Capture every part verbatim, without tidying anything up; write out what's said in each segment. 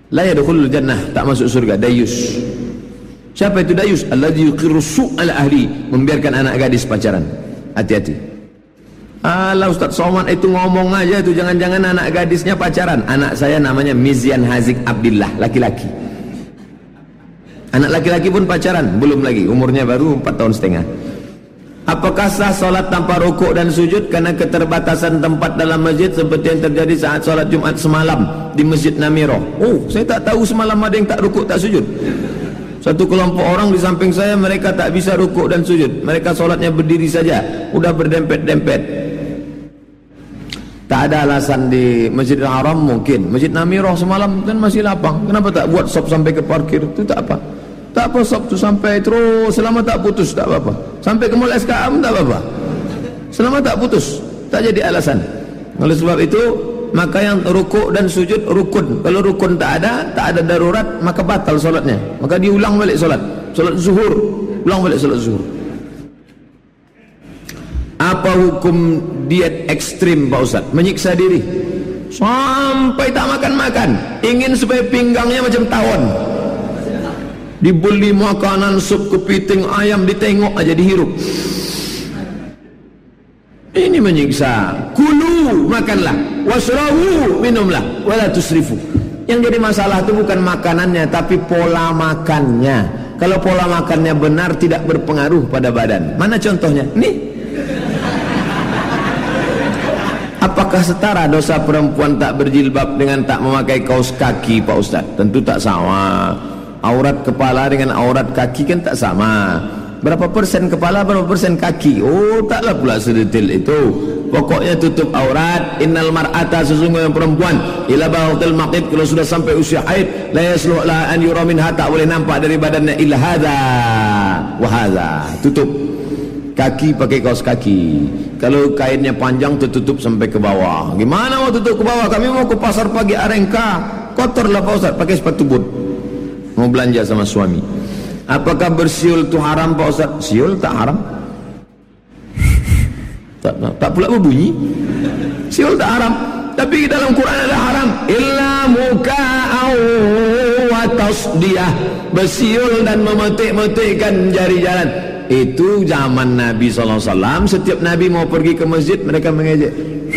La yadkhulul jannah, tak masuk surga. Dayus. Siapa itu dayus? Alladzi yuqirru su'al ahli, membiarkan anak gadis pacaran. Hati-hati. Alah Ustaz Somad itu ngomong aja itu, jangan-jangan anak gadisnya pacaran. Anak saya namanya Mizyan Hazik Abdillah, laki-laki. Anak laki-laki pun pacaran, belum lagi, umurnya baru empat tahun setengah. Apakah sah solat tanpa rukuk dan sujud karena keterbatasan tempat dalam masjid seperti yang terjadi saat solat Jumat semalam di Masjid Namirah? Oh, saya tak tahu semalam ada yang tak rukuk tak sujud. Satu kelompok orang di samping saya, mereka tak bisa rukuk dan sujud. Mereka solatnya berdiri saja, udah berdempet-dempet. Tak ada alasan di Masjidil Haram mungkin. Masjid Namirah semalam kan masih lapang. Kenapa tak buat sop sampai ke parkir? Itu tak apa. Tak apa sop tu sampai terus, selama tak putus tak apa-apa. Sampai ke Mall S K A pun tak apa-apa. Selama tak putus, tak jadi alasan. Oleh sebab itu, maka yang rukuk dan sujud rukun. Kalau rukun tak ada, tak ada darurat, maka batal solatnya. Maka diulang balik solat. Solat zuhur, ulang balik solat zuhur. Apa hukum diet ekstrim Pak Ustaz? Menyiksa diri sampai tak makan-makan, ingin supaya pinggangnya macam tawon. Dibeli makanan sup kepiting ayam, ditengok aja dihirup. Ini menyiksa. Kulu, makanlah, wasrabu, minumlah, wala tusrifu. Yang jadi masalah itu bukan makanannya, tapi pola makannya. Kalau pola makannya benar, tidak berpengaruh pada badan. Mana contohnya? Nih. Apakah setara dosa perempuan tak berjilbab dengan tak memakai kaos kaki Pak Ustaz? Tentu tak sama. Aurat kepala dengan aurat kaki kan tak sama. Berapa persen kepala, berapa persen kaki? Oh, taklah pula sedetail itu. Pokoknya tutup aurat. Innal mar'ata, sesungguhnya perempuan, ila ba'atil maqid, kalau sudah sampai usia haid, la yasluh la an yura minha, tak boleh nampak dari badannya illa hadza wa hadza. Tutup kaki pakai kaos kaki. Kalau kainnya panjang tertutup sampai ke bawah. Gimana mau tutup ke bawah? Kami mau ke pasar pagi Arengka, kotorlah Pak Ustaz, pakai sepatu boot. Mau belanja sama suami. Apakah bersiul itu haram Pak Ustaz? Siul tak haram. Tak, tak, tak pula berbunyi. Siul tak haram. Tapi dalam Quran ada haram. Illa muka'au wa tasdiyah. Bersiul dan memetik-metikkan jari jalan. Itu zaman Nabi sallallahu alaihi wasallam. Setiap Nabi mau pergi ke masjid, mereka mengejek.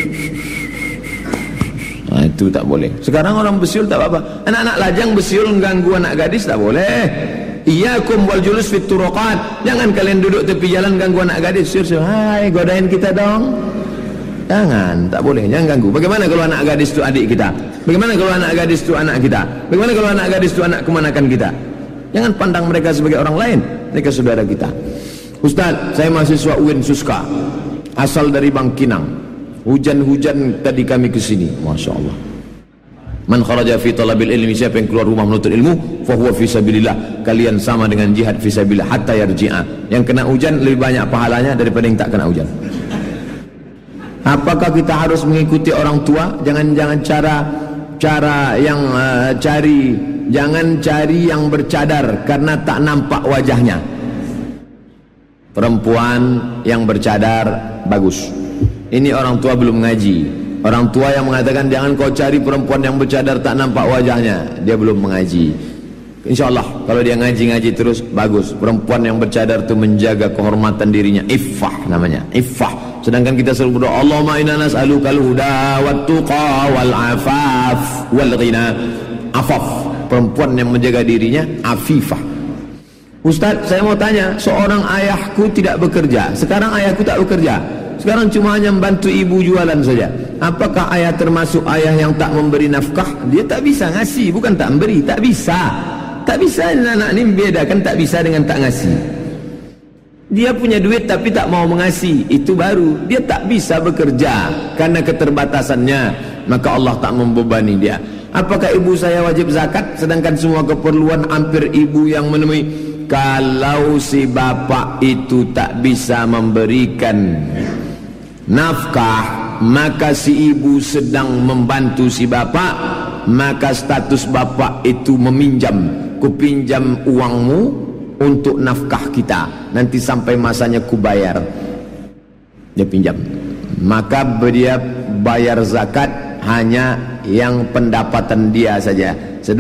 Nah, itu tak boleh. Sekarang orang bersiul tak apa-apa. Anak-anak lajang bersiul mengganggu anak gadis tak boleh. Iyyakum wal julus fit turuqat. Jangan kalian duduk tepi jalan ganggu anak gadis. Siul-siul, hai godain kita dong. Jangan, tak boleh, jangan ganggu. Bagaimana kalau anak gadis itu adik kita? Bagaimana kalau anak gadis itu anak kita? Bagaimana kalau anak gadis itu anak kemanakan kita? Jangan pandang mereka sebagai orang lain. Mereka saudara kita. Ustaz, saya mahasiswa U I N Suska, asal dari Bangkinang. Hujan-hujan tadi kami ke sini. Masya Allah. Man kharaja fi talabil ilmi, siapa yang keluar rumah menuntut ilmu, fa huwa fi sabilillah. Kalian sama dengan jihad fi sabilillah hatta yarji'a. Yang kena hujan lebih banyak pahalanya daripada yang tak kena hujan. Apakah kita harus mengikuti orang tua? Jangan-jangan cara cara yang uh, cari, jangan cari yang bercadar karena tak nampak wajahnya. Perempuan yang bercadar bagus. Ini orang tua belum ngaji. Orang tua yang mengatakan jangan kau cari perempuan yang bercadar tak nampak wajahnya, dia belum mengaji. InsyaAllah kalau dia ngaji-ngaji terus, bagus. Perempuan yang bercadar itu menjaga kehormatan dirinya. Iffah namanya, iffah. Sedangkan kita selalu berdoa, Allahumma inna nas'alukal huda wat tuqa wal afaf wal ghina. Afaf, perempuan yang menjaga dirinya, afifah. Ustaz, saya mau tanya, seorang ayahku tidak bekerja. Sekarang ayahku tak bekerja. Sekarang cuma hanya membantu ibu jualan saja. Apakah ayah termasuk ayah yang tak memberi nafkah? Dia tak bisa ngasih, bukan tak memberi, tak bisa. Tak bisa, anak ini membedakan tak bisa dengan tak ngasih. Dia punya duit tapi tak mau mengasih, itu baru dia tak bisa bekerja karena keterbatasannya, maka Allah tak membebani dia. Apakah ibu saya wajib zakat sedangkan semua keperluan hampir ibu yang menemui? Kalau si bapak itu tak bisa memberikan nafkah, maka si ibu sedang membantu si bapak, maka status bapak itu meminjam. Kupinjam uangmu untuk nafkah kita, nanti sampai masanya kubayar. Dia pinjam, maka dia bayar zakat hanya yang pendapatan dia saja.